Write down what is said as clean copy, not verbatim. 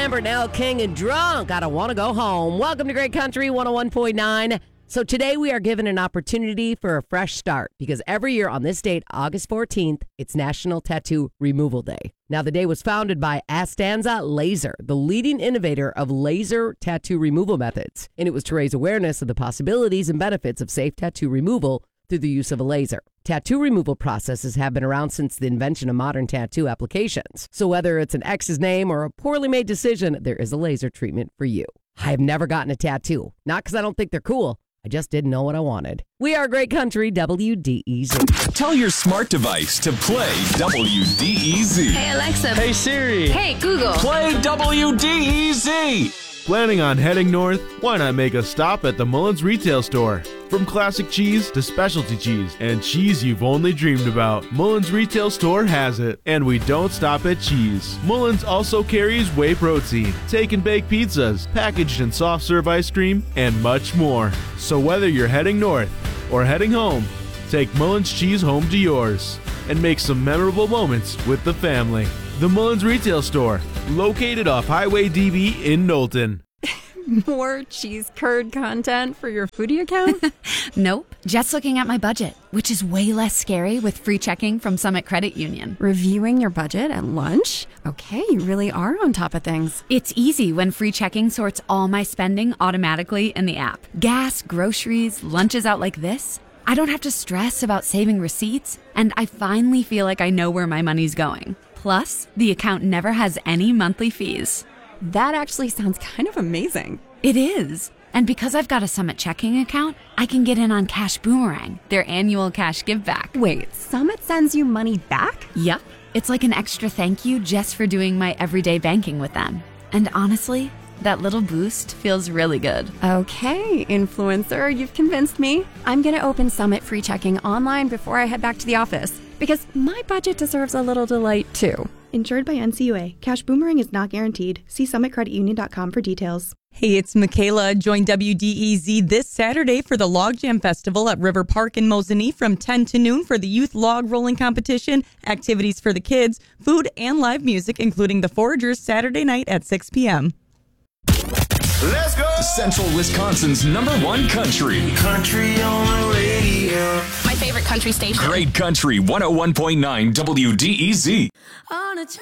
Lambert, Elle King, and Drunk. I don't want to go home. Welcome to Great Country 101.9. So today we are given an opportunity for a fresh start because every year on this date, August 14th, it's National Tattoo Removal Day. Now, the day was founded by Astanza Laser, the leading innovator of laser tattoo removal methods. And it was to raise awareness of the possibilities and benefits of safe tattoo removal through the use of a laser. Tattoo removal processes have been around since the invention of modern tattoo applications. So whether it's an ex's name or a poorly made decision, there is a laser treatment for you. I have never gotten a tattoo. Not because I don't think they're cool. I just didn't know what I wanted. We are Great Country WDEZ. Tell your smart device to play WDEZ. Hey, Alexa. Hey, Siri. Hey, Google. Play WDEZ. Planning on heading north? Why not make a stop at the Mullins retail store? From classic cheese to specialty cheese and cheese you've only dreamed about, Mullins retail store has it. And we don't stop at cheese. Mullins also carries whey protein, take and bake pizzas, packaged and soft serve ice cream, and much more. So whether you're heading north or heading home, take Mullins cheese home to yours and make some memorable moments with the family. The Mullins retail store, located off Highway DB in Knowlton. More cheese curd content for your foodie account? Nope. Just looking at my budget, which is way less scary with free checking from Summit Credit Union. Reviewing your budget at lunch? Okay, you really are on top of things. It's easy when free checking sorts all my spending automatically in the app. Gas, groceries, lunches out like this. I don't have to stress about saving receipts, and I finally feel like I know where my money's going. Plus, the account never has any monthly fees. That actually sounds kind of amazing. It is. And because I've got a Summit checking account, I can get in on Cash Boomerang, their annual cash give back. Wait, Summit sends you money back? Yep. It's like an extra thank you just for doing my everyday banking with them. And honestly, that little boost feels really good. Okay, influencer, you've convinced me. I'm going to open Summit free checking online before I head back to the office because my budget deserves a little delight too. Insured by NCUA. Cash Boomerang is not guaranteed. See summitcreditunion.com for details. Hey, it's Michaela. Join WDEZ this Saturday for the Log Jam Festival at River Park in Mosinee from 10 to noon for the Youth Log Rolling Competition, activities for the kids, food, and live music, including the Foragers Saturday night at 6 p.m. Let's go! Central Wisconsin's #1 country. Country on the radio. My favorite country station. Great Country 101.9 WDEZ. On a